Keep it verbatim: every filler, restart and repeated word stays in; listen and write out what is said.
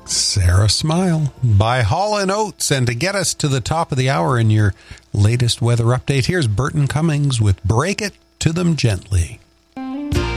Sarah Smile by Hall and Oates. And to get us to the top of the hour in your latest weather update, here's Burton Cummings with Break It to Them Gently.